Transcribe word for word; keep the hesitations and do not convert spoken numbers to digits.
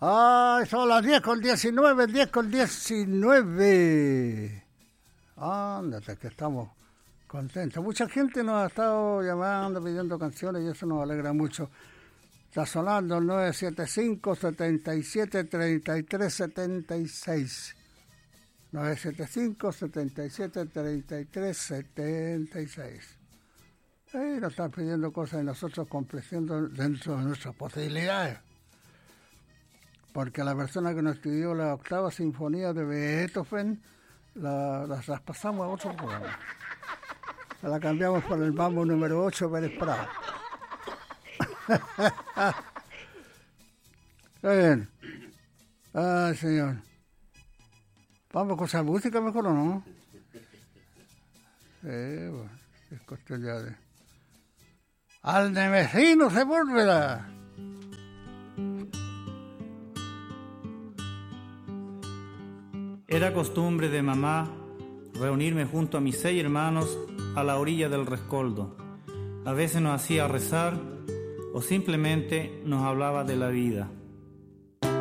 Ay, son las diez con diecinueve, diez con diecinueve. Ándate, que estamos contentos. Mucha gente nos ha estado llamando, pidiendo canciones y eso nos alegra mucho. Está sonando el nueve siete cinco, siete siete, tres tres siete seis. nueve siete cinco, siete siete, tres tres siete seis. Y nos están pidiendo cosas y nosotros complaciendo dentro de nuestras posibilidades. Porque la persona que nos pidió la octava sinfonía de Beethoven la, la traspasamos a otro programa. La cambiamos por el mambo número ocho, Pérez Prado. Está bien. Ay, señor. ¿Vamos con esa música mejor o no? Sí, bueno, es cuestión ya de... ¡Al de vecino Sepúlveda! Era costumbre de mamá reunirme junto a mis seis hermanos a la orilla del rescoldo. A veces nos hacía rezar o simplemente nos hablaba de la vida.